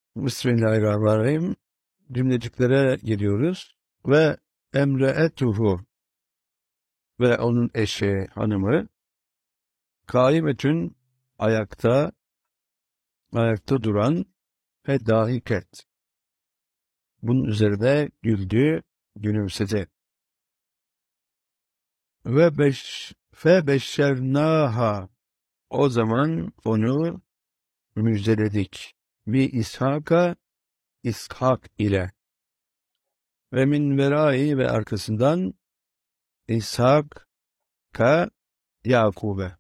Bismillahirrahmanirrahim. Cümleciklere geliyoruz. Ve emreetuhu ve onun eşi, hanımı kâimetün ayakta duran ve dahiket. Bunun üzerine güldü, gülümsedi. Ve febeşşernâha, o zaman onu müjdeledik. Bi İshak'a, İshak ile. Ve min verai, ve arkasından İshak'a Yakub'e.